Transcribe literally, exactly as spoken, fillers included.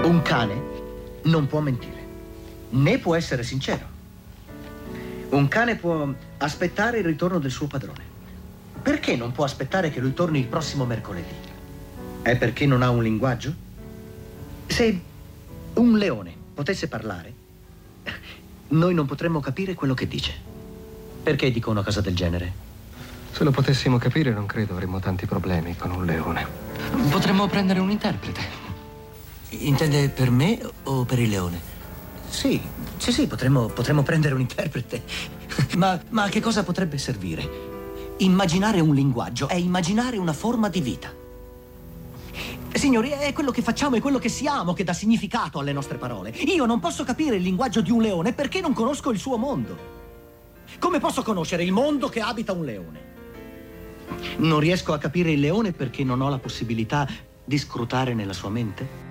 Un cane non può mentire, né può essere sincero. Un cane può aspettare il ritorno del suo padrone. Perché non può aspettare che lui torni il prossimo mercoledì? È perché non ha un linguaggio? Se un leone potesse parlare, noi non potremmo capire quello che dice. Perché dico una cosa del genere? Se lo potessimo capire, non credo avremmo tanti problemi con un leone. Potremmo prendere un interprete. Intende per me o per il leone? Sì, sì, sì, potremmo, potremmo prendere un interprete. Ma, ma a che cosa potrebbe servire? Immaginare un linguaggio è immaginare una forma di vita. Signori, è quello che facciamo e quello che siamo che dà significato alle nostre parole. Io non posso capire il linguaggio di un leone perché non conosco il suo mondo. Come posso conoscere il mondo che abita un leone? Non riesco a capire il leone perché non ho la possibilità di scrutare nella sua mente?